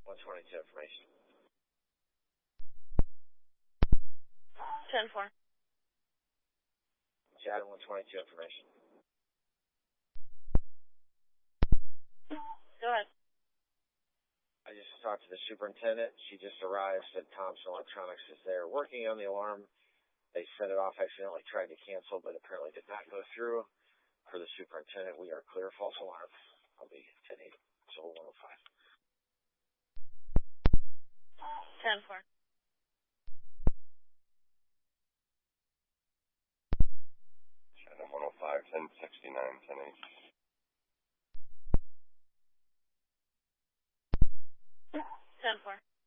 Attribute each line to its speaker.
Speaker 1: 122 information.
Speaker 2: 10-4.
Speaker 1: Chad, 122 information.
Speaker 2: Go ahead.
Speaker 1: I just talked to the superintendent. She just arrived, said Thompson Electronics is there working on the alarm. They set it off, accidentally tried to cancel, but apparently did not go through. For the superintendent, we are clear false alarm. I'll be 10-8, so 105.
Speaker 2: 10-4.
Speaker 3: Channel 105, 1069, 10-8.
Speaker 2: 10-4.